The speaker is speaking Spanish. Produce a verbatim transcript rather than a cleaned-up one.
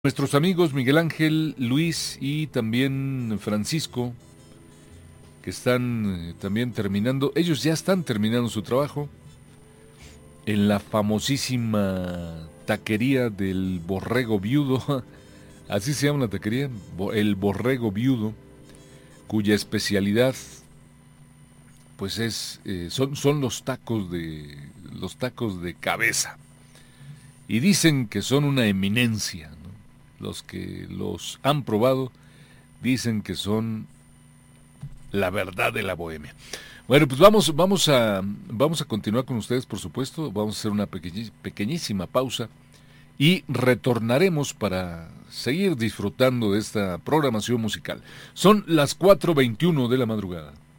Nuestros amigos Miguel Ángel, Luis y también Francisco, que están eh, también terminando, ellos ya están terminando su trabajo en la famosísima taquería del Borrego Viudo, así se llama la taquería, el Borrego Viudo, cuya especialidad pues es eh, son, son los tacos de los tacos de cabeza. Y dicen que son una eminencia, ¿no? Los que los han probado dicen que son la verdad de la bohemia. Bueno, pues vamos, vamos a, vamos a continuar con ustedes, por supuesto. Vamos a hacer una pequeñi- pequeñísima pausa y retornaremos para seguir disfrutando de esta programación musical. Son las cuatro veintiuno de la madrugada.